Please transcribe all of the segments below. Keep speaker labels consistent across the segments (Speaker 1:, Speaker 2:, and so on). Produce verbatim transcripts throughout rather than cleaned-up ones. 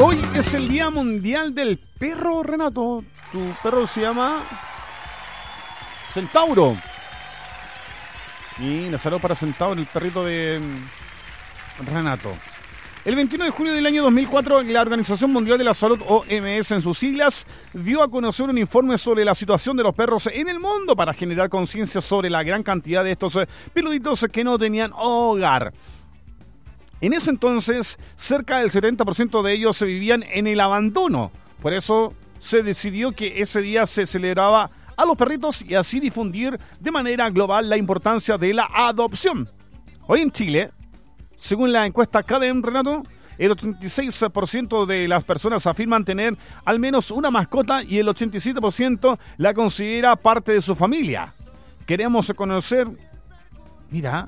Speaker 1: Hoy es el Día Mundial del Perro, Renato. Tu perro se llama Centauro. Y la salud para Centauro, el perrito de Renato. El veintiuno de julio del año dos mil cuatro, la Organización Mundial de la Salud, O M S en sus siglas, dio a conocer un informe sobre la situación de los perros en el mundo para generar conciencia sobre la gran cantidad de estos peluditos que no tenían hogar. En ese entonces, cerca del setenta por ciento de ellos se vivían en el abandono. Por eso se decidió que ese día se celebraba a los perritos y así difundir de manera global la importancia de la adopción. Hoy en Chile, según la encuesta Cadem, Renato, el ochenta y seis por ciento de las personas afirman tener al menos una mascota y el ochenta y siete por ciento la considera parte de su familia. Queremos conocer... Mira...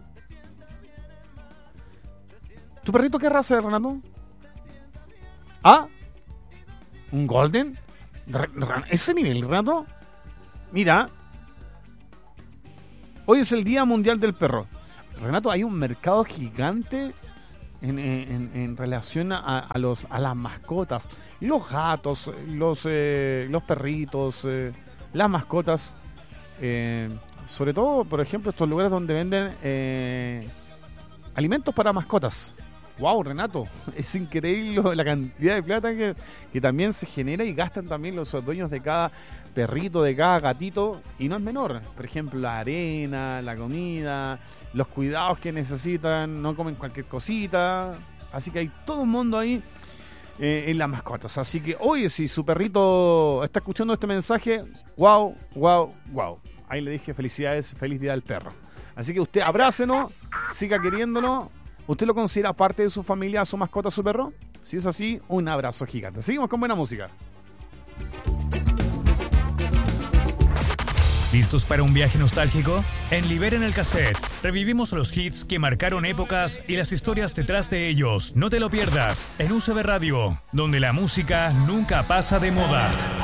Speaker 1: ¿Tu perrito qué raza es, Renato? ¿Ah? ¿Un golden? Re- re- ¿Ese nivel, Renato? Mira. Hoy es el Día Mundial del Perro. Renato, hay un mercado gigante en, en, en relación a, a, los, a las mascotas. Los gatos, los, eh, los perritos, eh, las mascotas. Eh, sobre todo, por ejemplo, estos lugares donde venden eh, alimentos para mascotas. Wow, Renato, es increíble la cantidad de plata que, que también se genera y gastan también los dueños de cada perrito, de cada gatito, y no es menor. Por ejemplo, la arena, la comida, los cuidados que necesitan, no comen cualquier cosita, así que hay todo un mundo ahí eh, en las mascotas. Así que, oye, si su perrito está escuchando este mensaje, wow, wow, wow. Ahí le dije felicidades, feliz día del perro. Así que usted abrácenos, siga queriéndonos. ¿Usted lo considera parte de su familia, su mascota, su perro? Si es así, un abrazo gigante. Seguimos con buena música.
Speaker 2: ¿Listos para un viaje nostálgico? En Liberen el Cassette revivimos los hits que marcaron épocas y las historias detrás de ellos. No te lo pierdas en U C B Radio, donde la música nunca pasa de moda.